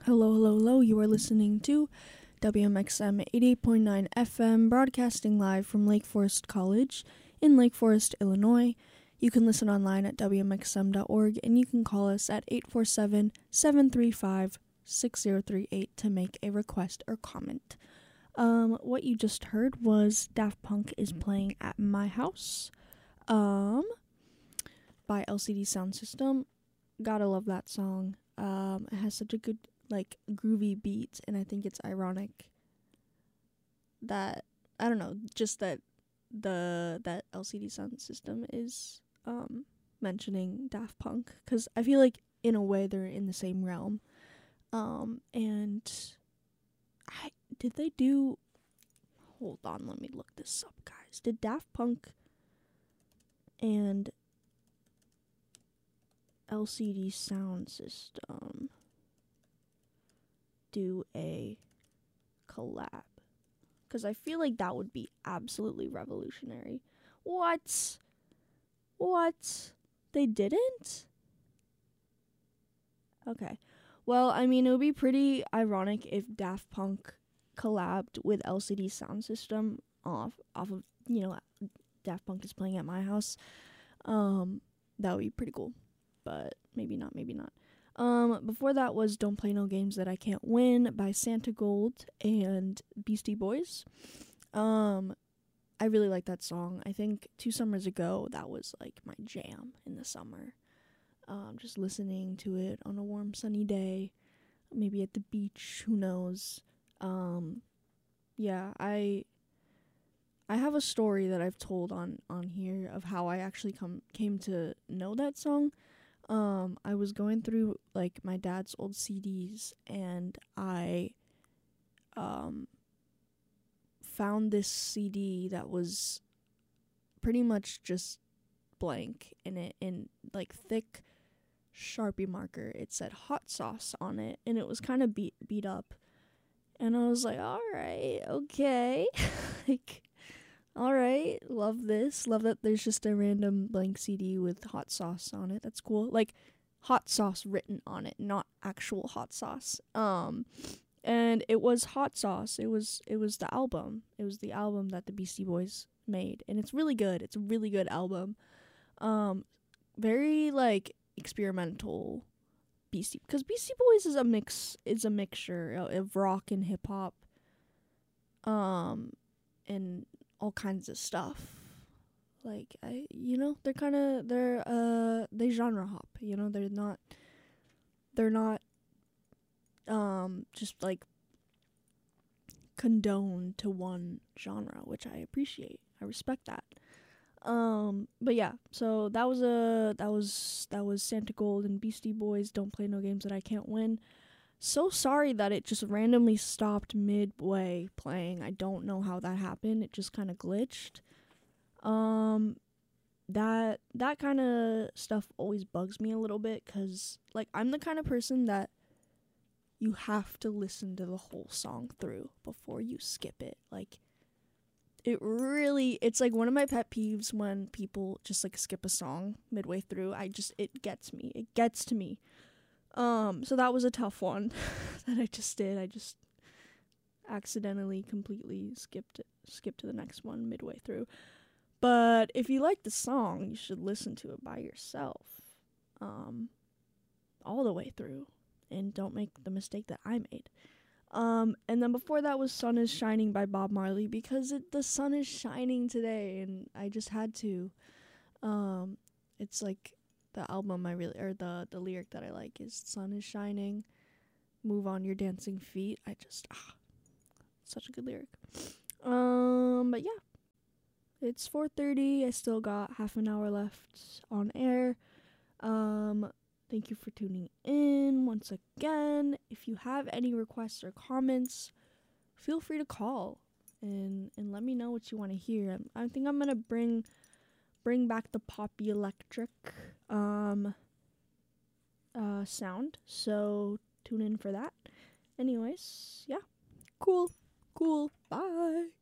Hello, hello, hello. You are listening to WMXM 88.9 FM, broadcasting live from Lake Forest College in Lake Forest, Illinois. You can listen online at WMXM.org, and you can call us at 847-735-6038 to make a request or comment. What you just heard was Daft Punk is Playing at My House by LCD Sound System. Gotta love that song. It has such a good, groovy beat, and I think it's ironic that, I don't know, just that that LCD Sound System is mentioning Daft Punk, because I feel like in a way they're in the same realm. And did they do, hold on, let me look this up, guys. Did Daft Punk and LCD Sound System do a collab? Because I feel like that would be absolutely revolutionary. What? They didn't? Okay. Well, I mean, it would be pretty ironic if Daft Punk collabed with LCD Sound System off of, Daft Punk is Playing at My House. That would be pretty cool. But maybe not. Before that was Don't Play No Games That I Can't Win by Santa Gold and Beastie Boys. I really like that song. I think 2 summers ago, that was like my jam in the summer. Just listening to it on a warm sunny day, maybe at the beach, who knows. Yeah, I have a story that I've told on here of how I actually came to know that song. I was going through like my dad's old CDs, and I found this CD that was pretty much just blank in like thick Sharpie marker. It said hot sauce on it, and it was kind of beat up. And I was like, all right, okay. All right, love this. Love that there's just a random blank CD with hot sauce on it. That's cool. Like, hot sauce written on it, not actual hot sauce. And it was hot sauce. It was the album. It was the album that the Beastie Boys made, and it's really good. It's a really good album. Very experimental because Beastie Boys is a mixture of rock and hip hop. And all kinds of stuff. They genre hop, they're not just condoned to one genre, which I appreciate. I respect that. But yeah, so that was Santa Gold and Beastie Boys, Don't Play No Games That I Can't Win. So sorry that it just randomly stopped midway playing. I don't know how that happened. It just kind of glitched. That kind of stuff always bugs me a little bit, because I'm the kind of person that you have to listen to the whole song through before you skip it. It's one of my pet peeves when people just skip a song midway through. It gets to me. So that was a tough one that I just did. I just accidentally completely skipped to the next one midway through. But if you like the song, you should listen to it by yourself, all the way through, and don't make the mistake that I made. And then before that was Sun Is Shining by Bob Marley, because the sun is shining today, and I just had to. It's the album the lyric that I like is sun is shining, move on your dancing feet. Such a good lyric. But yeah, it's 4:30. I still got half an hour left on air. Thank you for tuning in once again. If you have any requests or comments, feel free to call and let me know what you want to hear. I think I'm gonna bring back the poppy electric sound, so tune in for that. Anyways, yeah, cool, bye.